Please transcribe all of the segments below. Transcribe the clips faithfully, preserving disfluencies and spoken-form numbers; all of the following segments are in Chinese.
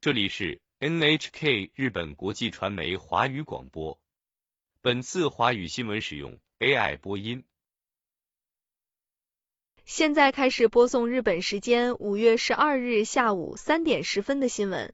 这里是 N H K 日本国际传媒华语广播。本次华语新闻使用 A I 播音。 现在开始播送日本时间五月十二日下午三点十分的新闻。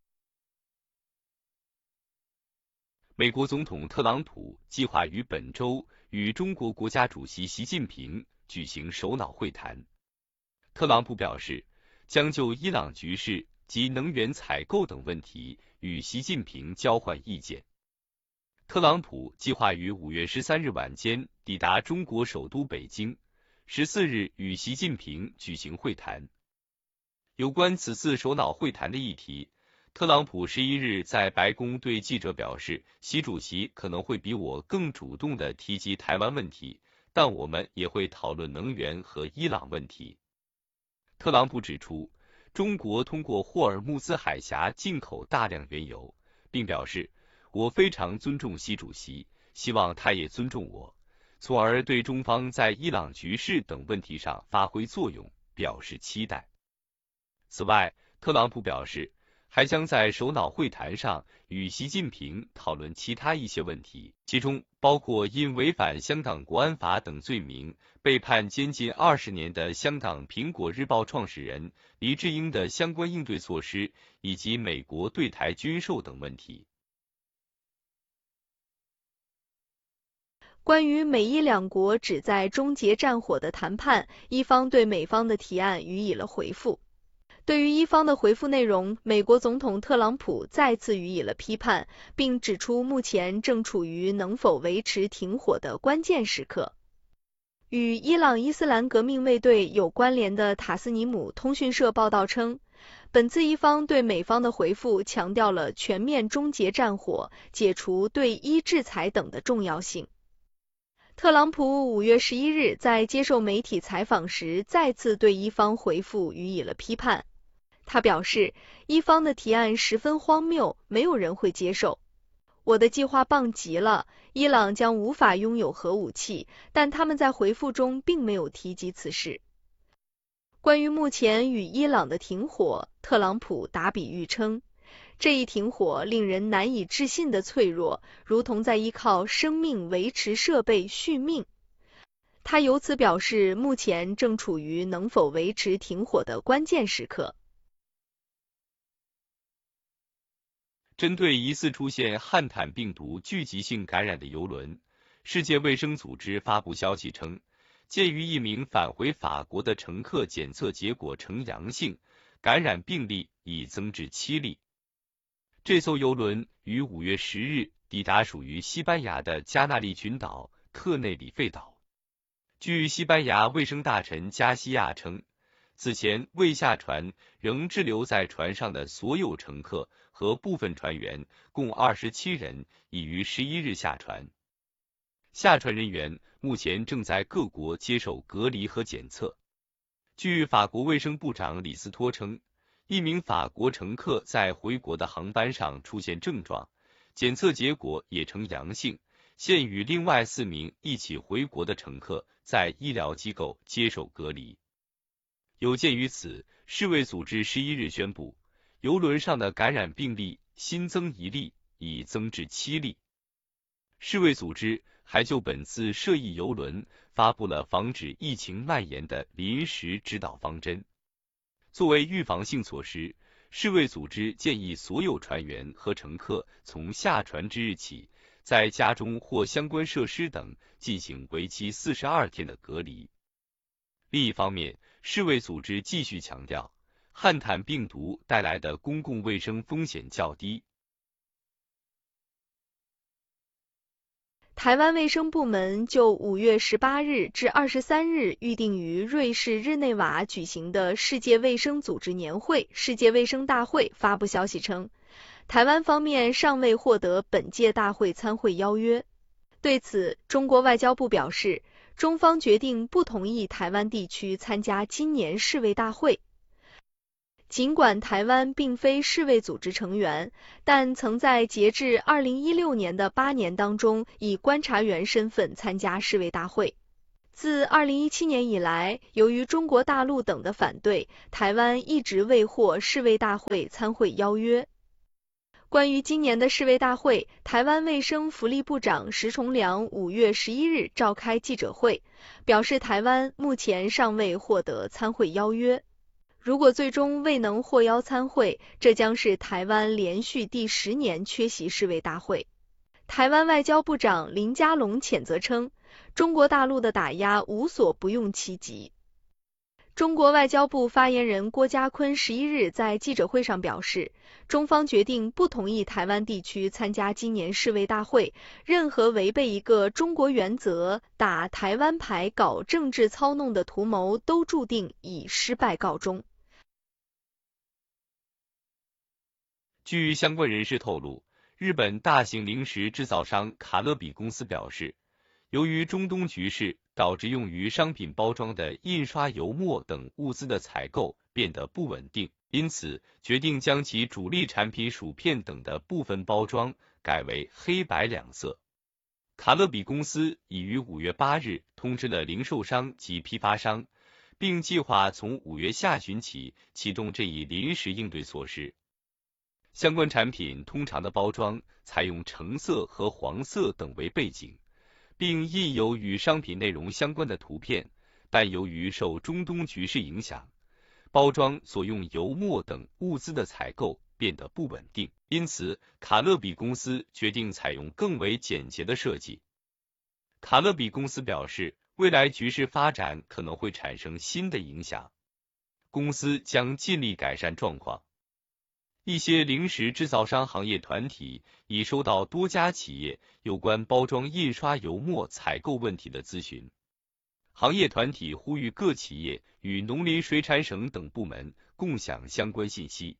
美国总统特朗普计划于本周与中国国家主席习近平举行首脑会谈。特朗普表示，将就伊朗局势及能源采购等问题与习近平交换意见。特朗普计划于五月十三日晚间抵达中国首都北京，十四日与习近平举行会谈。有关此次首脑会谈的议题，特朗普十一日在白宫对记者表示，习主席可能会比我更主动地提及台湾问题，但我们也会讨论能源和伊朗问题。特朗普指出，中国通过霍尔木兹海峡进口大量原油，并表示，我非常尊重习主席，希望他也尊重我，从而对中方在伊朗局势等问题上发挥作用表示期待。此外，特朗普表示，还将在首脑会谈上与习近平讨论其他一些问题，其中包括因违反香港国安法等罪名被判监禁二十年的香港苹果日报创始人黎智英的相关应对措施，以及美国对台军售等问题。 关于美伊两国旨在终结战火的谈判，伊方对美方的提案予以了回复。对于伊方的回复内容，美国总统特朗普再次予以了批判，并指出目前正处于能否维持停火的关键时刻。与伊朗伊斯兰革命卫队有关联的塔斯尼姆通讯社报道称，本次伊方对美方的回复强调了全面终结战火、解除对伊制裁等的重要性。特朗普五月十一日在接受媒体采访时，再次对伊方回复予以了批判。他表示，伊方的提案十分荒谬，没有人会接受。我的计划棒极了，伊朗将无法拥有核武器，但他们在回复中并没有提及此事。关于目前与伊朗的停火，特朗普打比喻称，这一停火令人难以置信的脆弱，如同在依靠生命维持设备续命。他由此表示，目前正处于能否维持停火的关键时刻。 针对疑似出现汉坦病毒聚集性感染的邮轮，世界卫生组织发布消息称，鉴于一名返回法国的乘客检测结果呈阳性，感染病例已增至七例。这艘邮轮于五月十日抵达属于西班牙的加那利群岛特内里费岛。据西班牙卫生大臣加西亚称，此前未下船仍滞留在船上的所有乘客和部分船员共二十七人已于十一日下船。下船人员目前正在各国接受隔离和检测。据法国卫生部长李斯托称，一名法国乘客在回国的航班上出现症状，检测结果也呈阳性，现与另外四名一起回国的乘客在医疗机构接受隔离。有鉴于此，世卫组织十一日宣布，邮轮上的感染病例新增一例，已增至七例。世卫组织还就本次涉疫邮轮发布了防止疫情蔓延的临时指导方针。作为预防性措施，世卫组织建议所有船员和乘客从下船之日起，在家中或相关设施等进行为期四十二天的隔离。另一方面，世卫组织继续强调，汉坦病毒带来的公共卫生风险较低。 台湾卫生部门就五月十八日至二十三日预定于瑞士日内瓦举行的世界卫生组织年会世界卫生大会发布消息称，台湾方面尚未获得本届大会参会邀约。对此，中国外交部表示，中方决定不同意台湾地区参加今年世卫大会。尽管台湾并非世卫组织成员，但曾在截至二零一六年的八年当中以观察员身份参加世卫大会。 自二零一七年以来，由于中国大陆等的反对，台湾一直未获世卫大会参会邀约。关于今年的世卫大会，台湾卫生福利部长石崇良五月十一日召开记者会，表示台湾目前尚未获得参会邀约。如果最终未能获邀参会，这将是台湾连续第十年缺席世卫大会。台湾外交部长林佳龙谴责称，中国大陆的打压无所不用其极。中国外交部发言人郭家坤十一日在记者会上表示，中方决定不同意台湾地区参加今年世卫大会，任何违背一个中国原则、打台湾牌、搞政治操弄的图谋，都注定以失败告终。 据相关人士透露，日本大型零食制造商卡乐比公司表示，由于中东局势导致用于商品包装的印刷油墨等物资的采购变得不稳定，因此决定将其主力产品薯片等的部分包装改为黑白两色。卡乐比公司已于五月八日通知了零售商及批发商，并计划从五月下旬起启动这一临时应对措施。相关产品通常的包装采用橙色和黄色等为背景，并印有与商品内容相关的图片，但由于受中东局势影响，包装所用油墨等物资的采购变得不稳定，因此卡乐比公司决定采用更为简洁的设计。卡乐比公司表示，未来局势发展可能会产生新的影响，公司将尽力改善状况。一些零食制造商行业团体已收到多家企业有关包装印刷油墨采购问题的咨询。行业团体呼吁各企业与农林水产省等部门共享相关信息。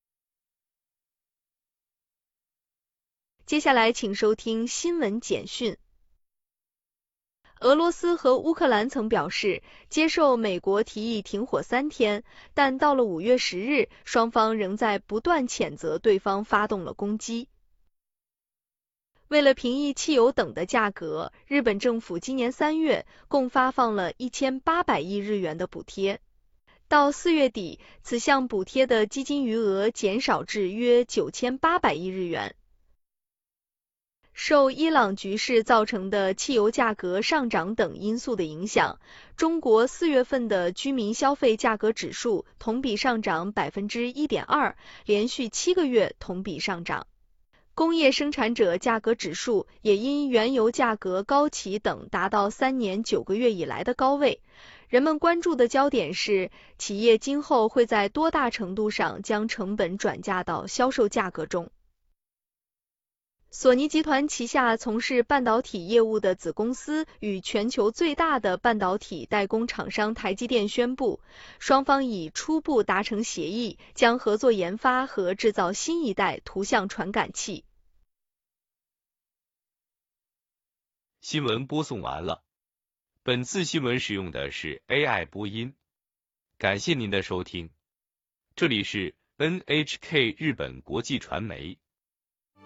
接下来请收听新闻简讯。俄罗斯和乌克兰曾表示接受美国提议停火三天，但到了五月十日，双方仍在不断谴责对方发动了攻击。为了平抑汽油等的价格，日本政府今年三月共发放了一千八百亿日元的补贴。到四月底，此项补贴的基金余额减少至约九千八百亿日元。受伊朗局势造成的汽油价格上涨等因素的影响，中国四月份的居民消费价格指数同比上涨 百分之一点二， 连续七个月同比上涨。工业生产者价格指数也因原油价格高企等达到三年九个月以来的高位。人们关注的焦点是，企业今后会在多大程度上将成本转嫁到销售价格中。索尼集团旗下从事半导体业务的子公司与全球最大的半导体代工厂商台积电宣布，双方已初步达成协议，将合作研发和制造新一代图像传感器。 新闻播送完了，本次新闻使用的是 A I 播音，感谢您的收听，这里是 N H K 日本国际传媒。